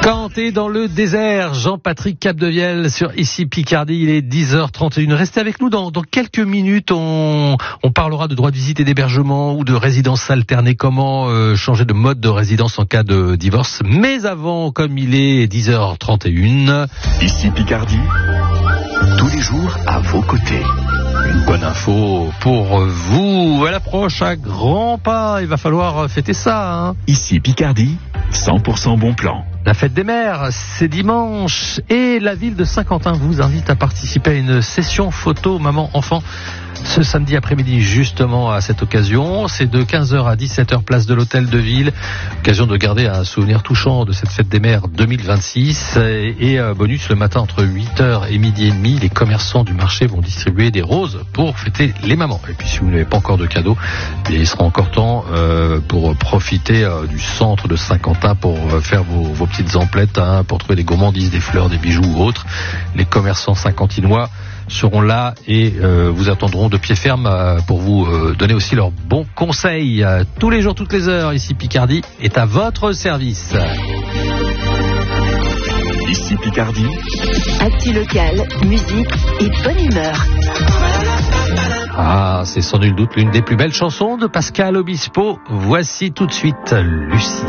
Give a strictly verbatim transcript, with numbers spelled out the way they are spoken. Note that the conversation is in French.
Quand t'es dans le désert, Jean-Patrick Capdevielle sur Ici Picardie, il est dix heures trente et une. Restez avec nous, dans, dans quelques minutes, on, on parlera de droit de visite et d'hébergement ou de résidence alternée, comment euh, changer de mode de résidence en cas de divorce. Mais avant, comme il est dix heures trente et une... Ici Picardie, tous les jours à vos côtés. Une bonne info pour vous. Elle approche à grands pas, il va falloir fêter ça. Hein. Ici Picardie, cent pour cent bon plan. La fête des mères, c'est dimanche et la ville de Saint-Quentin vous invite à participer à une session photo maman-enfant ce samedi après-midi justement à cette occasion. C'est de quinze heures à dix-sept heures place de l'Hôtel de Ville. Occasion de garder un souvenir touchant de cette fête des mères deux mille vingt-six. Et, et euh, bonus le matin entre huit heures et midi et demi, les commerçants du marché vont distribuer des roses pour fêter les mamans. Et puis si vous n'avez pas encore de cadeau, il sera encore temps euh, pour profiter euh, du centre de Saint-Quentin pour euh, faire vos, vos petites emplettes, hein, pour trouver des gourmandises, des fleurs, des bijoux ou autres. Les commerçants saint-quentinois seront là et euh, vous attendront de pied ferme euh, pour vous euh, donner aussi leurs bons conseils. Euh, tous les jours, toutes les heures, ici Picardie est à votre service. Ici Picardie. Actu locale, musique et bonne humeur. Ah, c'est sans nul doute l'une des plus belles chansons de Pascal Obispo. Voici tout de suite Lucie.